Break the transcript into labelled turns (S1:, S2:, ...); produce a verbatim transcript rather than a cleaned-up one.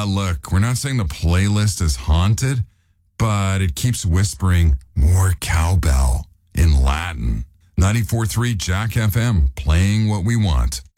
S1: look, we're not saying the playlist is haunted, but it keeps whispering more cowbell in Latin. ninety-four point three Jack F M, playing what we want.